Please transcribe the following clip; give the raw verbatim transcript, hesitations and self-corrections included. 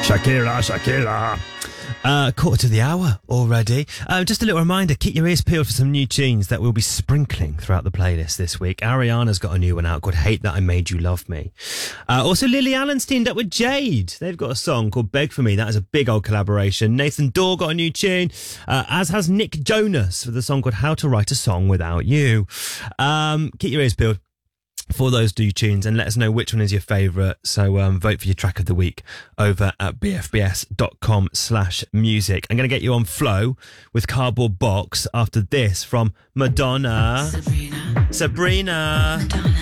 Shakira, Shakira. Uh, quarter to the hour already. Uh, just a little reminder, keep your ears peeled for some new tunes that we'll be sprinkling throughout the playlist this week. Ariana's got a new one out called Hate That I Made You Love Me. Uh, also, Lily Allen's teamed up with Jade. They've got a song called Beg For Me. That is a big old collaboration. Nathan Dorr got a new tune, uh, as has Nick Jonas with a song called How to Write a Song Without You. Um, keep your ears peeled for those new tunes and let us know which one is your favourite. So um, vote for your track of the week over at bfbs.com slash music. I'm going to get you on Flow with Cardboard Box after this from Madonna. Sabrina. Sabrina. Madonna.